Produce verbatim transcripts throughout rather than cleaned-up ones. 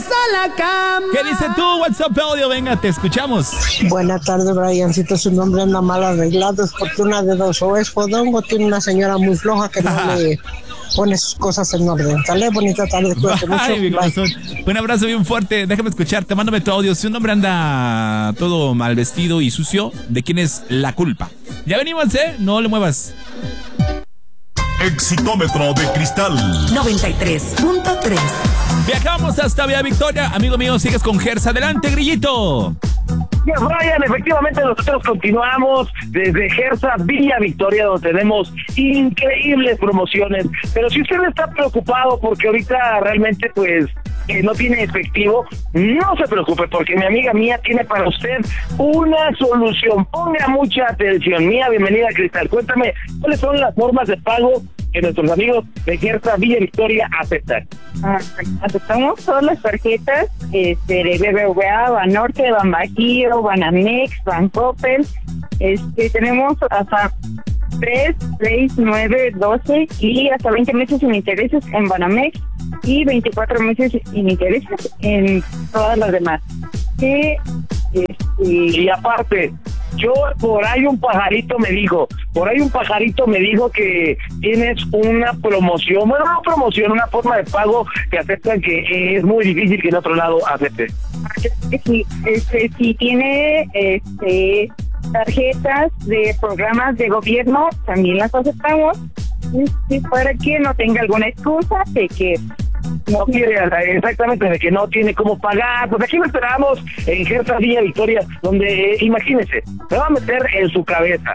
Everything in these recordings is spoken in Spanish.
a la cama. ¿Qué dices tú, WhatsApp audio? Venga, te escuchamos. Buenas tardes, Briancito. Su nombre anda mal arreglado. Es porque una de dos, o es fodongo, tiene una señora muy floja que no le pone sus cosas en orden. Sale, bonita tarde, cuídate mucho. Ay, mi corazón. Un abrazo bien fuerte. Déjame escucharte, mándame tu audio. Si un hombre anda todo mal vestido y sucio, ¿de quién es la culpa? Ya venimos, ¿eh? No le muevas. Exitómetro de cristal noventa y tres punto tres. Viajamos hasta Villa Victoria. Amigo mío, sigues con Gersa. Adelante, Grillito. Ya, Brian, efectivamente nosotros continuamos desde Gersa Villa Victoria, donde tenemos increíbles promociones. Pero si usted está preocupado porque ahorita realmente pues que no tiene efectivo, no se preocupe, porque mi amiga Mía tiene para usted una solución. Ponga mucha atención. Mía, bienvenida, Cristal. Cuéntame, ¿cuáles son las formas de pago que nuestros amigos de Gersa Villa Victoria aceptan? Ah, aceptamos todas las tarjetas este, de B B V A, Banorte, Banbajío, Banamex, Bancoppel. Este, tenemos hasta tres, seis, nueve, doce y hasta veinte meses sin intereses en Banamex y veinticuatro meses sin intereses en todas las demás. Y, este, y aparte, yo por ahí un pajarito me dijo, por ahí un pajarito me dijo que tienes una promoción, bueno, una promoción, una forma de pago que aceptan que es muy difícil que en otro lado acepte. Sí, este, si tiene este tarjetas de programas de gobierno, también las aceptamos, este, para que no tenga alguna excusa de que no quiere, exactamente, de que no tiene cómo pagar. Pues aquí lo esperamos en Gersa Villa Victoria, donde, eh, imagínese, se va a meter en su cabeza.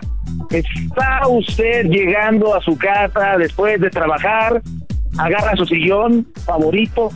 Está usted llegando a su casa después de trabajar, agarra su sillón favorito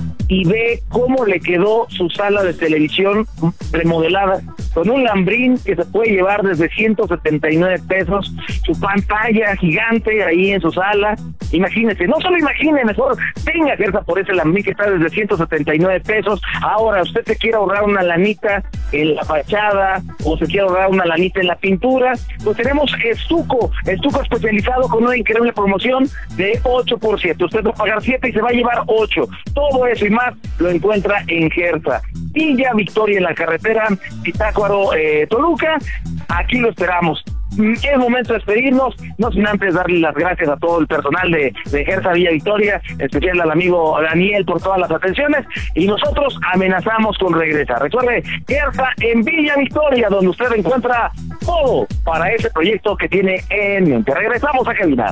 y ve cómo le quedó su sala de televisión remodelada, con un lambrín que se puede llevar desde ciento setenta y nueve pesos, su pantalla gigante ahí en su sala. Imagínese, no solo imagine, mejor venga a Gersa por ese lambrín que está desde ciento setenta y nueve pesos. Ahora, usted se quiere ahorrar una lanita en la fachada o se quiere ahorrar una lanita en la pintura, pues tenemos estuco, estuco especializado con una increíble promoción de ocho por ciento. Usted va a pagar siete y se va a llevar ocho. Todo eso y más lo encuentra en Gersa Villa Victoria, en la carretera Zitácuaro, eh, Toluca. Aquí lo esperamos. Es momento de despedirnos, no sin antes darle las gracias a todo el personal de, de Gersa Villa Victoria, en especial al amigo Daniel por todas las atenciones, y nosotros amenazamos con regresar. Recuerde, Gersa en Villa Victoria, donde usted encuentra todo para ese proyecto que tiene en mente. Regresamos a cabina.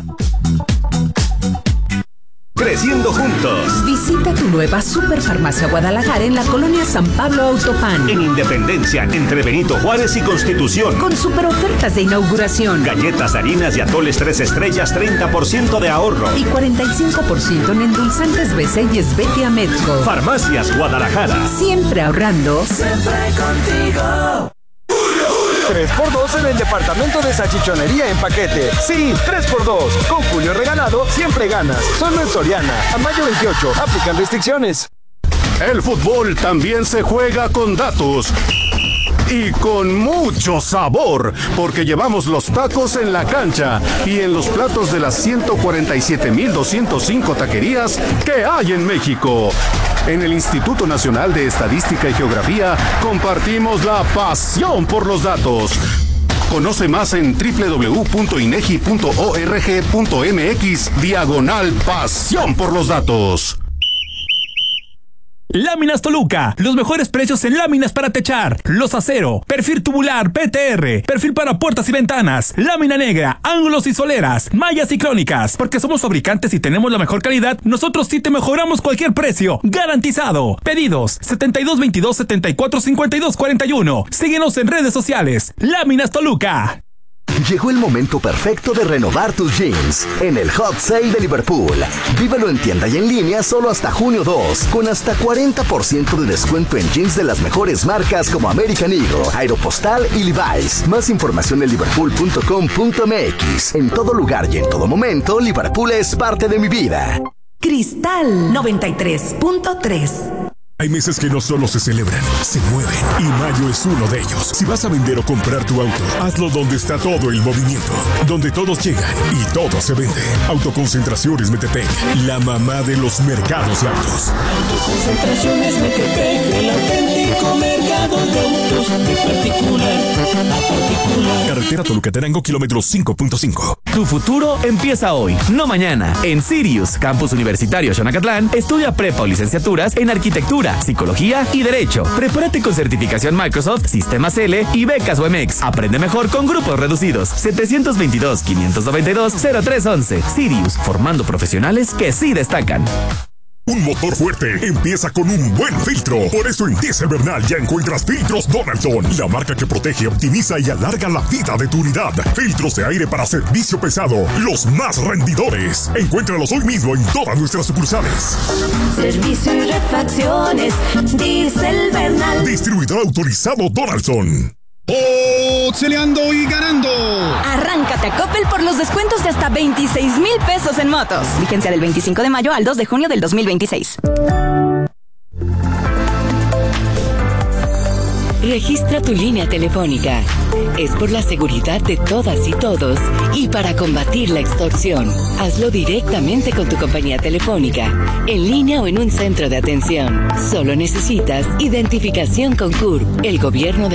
Creciendo juntos. Visita tu nueva Superfarmacia Guadalajara en la colonia San Pablo Autopan. En Independencia, entre Benito Juárez y Constitución. Con super ofertas de inauguración. Galletas, harinas y atoles tres estrellas, treinta por ciento de ahorro. Y cuarenta y cinco por ciento en endulzantes B C y Esbetia Medco. Farmacias Guadalajara. Siempre ahorrando. Siempre contigo. tres por dos en el departamento de salchichonería en paquete. Sí, tres por dos. Con Julio regalado, siempre ganas. Solo en Soriana. A mayo veintiocho. Aplican restricciones. El fútbol también se juega con datos. Y con mucho sabor, porque llevamos los tacos en la cancha y en los platos de las ciento cuarenta y siete mil doscientos cinco taquerías que hay en México. En el Instituto Nacional de Estadística y Geografía compartimos la pasión por los datos. Conoce más en doble u doble u doble u punto inegi punto org punto mx diagonal pasión por los datos. Láminas Toluca, los mejores precios en láminas para techar, los acero, perfil tubular, P T R, perfil para puertas y ventanas, lámina negra, ángulos y soleras, mallas y crónicas, porque somos fabricantes y tenemos la mejor calidad, nosotros sí te mejoramos cualquier precio, garantizado. Pedidos setenta y dos veintidós setenta y cuatro cincuenta y dos cuarenta y uno. Síguenos en redes sociales. Láminas Toluca. Llegó el momento perfecto de renovar tus jeans en el Hot Sale de Liverpool. Vívelo en tienda y en línea solo hasta junio dos, con hasta cuarenta por ciento de descuento en jeans de las mejores marcas como American Eagle, Aeropostal y Levi's. Más información en liverpool punto com punto m x. En todo lugar y en todo momento, Liverpool es parte de mi vida. Cristal noventa y tres punto tres. Hay meses que no solo se celebran, se mueven. Y mayo es uno de ellos. Si vas a vender o comprar tu auto, hazlo donde está todo el movimiento. Donde todos llegan y todo se vende. Autoconcentraciones Metepec, la mamá de los mercados de autos. Autoconcentraciones Metepec, el auténtico mercado de autos de particular a particular. Carretera Toluca-Tenango, kilómetro cinco punto cinco. Tu futuro empieza hoy, no mañana. En Sirius, Campus Universitario Xonacatlán, estudia prepa o licenciaturas en arquitectura, psicología y derecho. Prepárate con certificación Microsoft, Sistemas L y becas U M X. Aprende mejor con grupos reducidos. setecientos veintidós, quinientos noventa y dos, cero tres once. Sirius, formando profesionales que sí destacan. Un motor fuerte empieza con un buen filtro. Por eso en Diesel Bernal ya encuentras filtros Donaldson, la marca que protege, optimiza y alarga la vida de tu unidad. Filtros de aire para servicio pesado, los más rendidores. Encuéntralos hoy mismo en todas nuestras sucursales. Servicio y refacciones, Diesel Bernal. Distribuidor autorizado Donaldson. ¡Oxeleando y ganando! Arráncate a Coppel por los descuentos de hasta veintiséis mil pesos en motos. Vigencia del veinticinco de mayo al dos de junio del dos mil veintiséis. Registra tu línea telefónica. Es por la seguridad de todas y todos y para combatir la extorsión. Hazlo directamente con tu compañía telefónica, en línea o en un centro de atención. Solo necesitas identificación con C U R P, el gobierno de